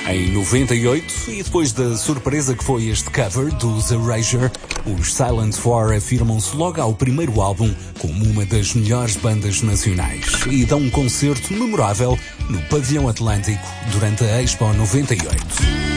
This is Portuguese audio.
Em 98, e depois da surpresa que foi este cover dos Erasure, os Silent-4 afirmam-se logo ao primeiro álbum como uma das melhores bandas nacionais e dão um concerto memorável no Pavilhão Atlântico durante a Expo 98.